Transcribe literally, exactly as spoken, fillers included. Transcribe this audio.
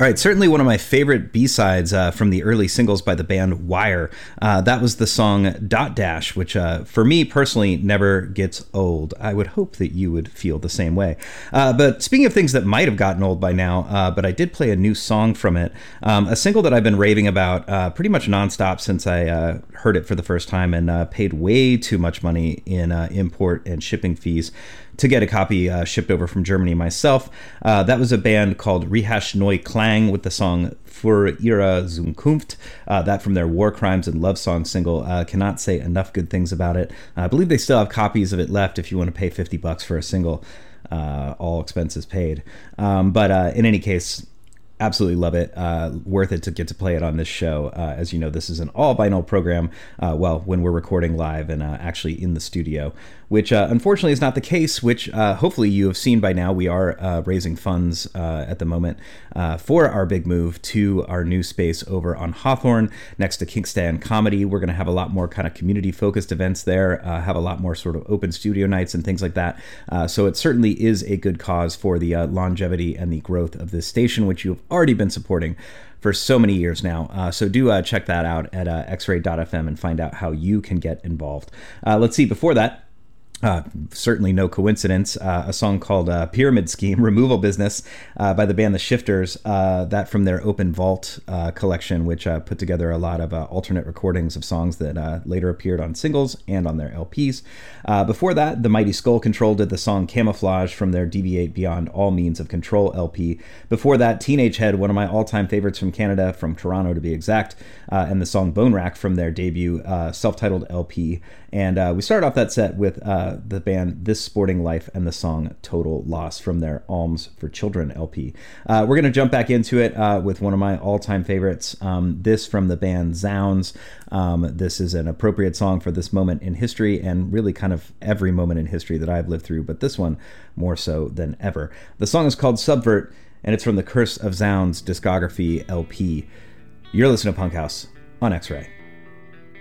All right, certainly one of my favorite B-sides uh, from the early singles by the band Wire. Uh, that was the song Dot Dash, which uh, for me personally never gets old. I would hope that you would feel the same way. Uh, but speaking of things that might have gotten old by now, uh, but I did play a new song from it, um, a single that I've been raving about uh, pretty much nonstop since I uh, heard it for the first time and uh, paid way too much money in uh, import and shipping fees to get a copy uh, shipped over from Germany myself. Uh, that was a band called Rehash Neu Klang with the song Für ihre Zukunft. Uh, that from their War Crimes and Love Song single. Uh, cannot say enough good things about it. Uh, I believe they still have copies of it left if you want to pay fifty bucks for a single, uh, all expenses paid. Um, but uh, in any case, absolutely love it. Uh, worth it to get to play it on this show. Uh, as you know, this is an all vinyl program. Uh, well, when we're recording live and uh, actually in the studio, which uh, unfortunately is not the case, which uh, hopefully you have seen by now. We are uh, raising funds uh, at the moment uh, for our big move to our new space over on Hawthorne next to Kickstand Comedy. We're going to have a lot more kind of community focused events there, uh, have a lot more sort of open studio nights and things like that. Uh, so it certainly is a good cause for the uh, longevity and the growth of this station, which you've already been supporting for so many years now. Uh, so do uh, check that out at uh, x ray dot f m and find out how you can get involved. Uh, let's see, before that, Uh, certainly no coincidence, uh, a song called uh, Pyramid Scheme, Removal Business uh, by the band The Shifters, uh, that from their Open Vault uh, collection, which uh, put together a lot of uh, alternate recordings of songs that uh, later appeared on singles and on their L Ps. Uh, before that, The Mighty Skull Control did the song Camouflage from their Deviate Beyond All Means of Control L P. Before that, Teenage Head, one of my all-time favorites from Canada, from Toronto to be exact, uh, and the song Bone Rack from their debut uh, self-titled L P. And uh, we started off that set with uh, the band This Sporting Life and the song Total Loss from their Alms for Children L P. Uh, we're going to jump back into it uh, with one of my all-time favorites, um, this from the band Zounds. Um, this is an appropriate song for this moment in history and really kind of every moment in history that I've lived through, but this one more so than ever. The song is called Subvert, and it's from the Curse of Zounds discography L P. You're listening to Punk House on X-Ray.